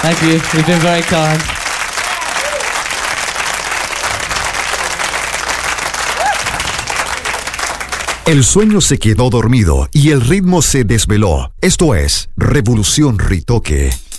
Thank you. You've been very kind. El sueño se quedó dormido y el ritmo se desveló. Esto es Revolución Ritoque.